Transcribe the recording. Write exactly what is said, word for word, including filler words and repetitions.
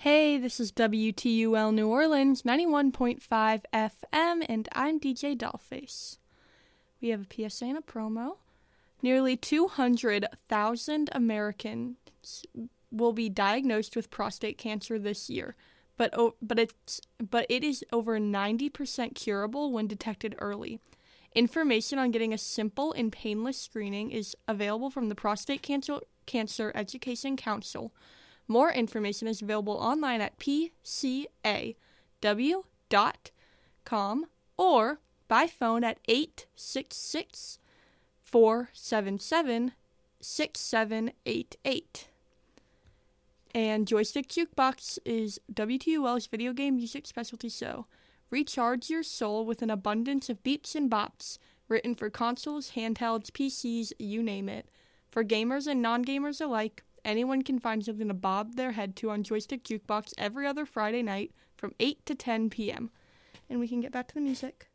Hey, this is W T U L New Orleans, ninety-one point five F M, and I'm D J Dollface. We have a P S A and a promo. Nearly two hundred thousand Americans will be diagnosed with prostate cancer this year, but o- but it's but it is over ninety percent curable when detected early. Information on getting a simple and painless screening is available from the Prostate Cancer, Cancer Education Council. More information is available online at p c a w dot com or by phone at eight six six, four seven seven, six seven eight eight. And Joystick Jukebox is W T U L's video game music specialty show. Recharge your soul with an abundance of beeps and bops, written for consoles, handhelds, P Cs, you name it. For gamers and non-gamers alike, anyone can find something to bob their head to on Joystick Jukebox every other Friday night from eight to ten p.m. And we can get back to the music.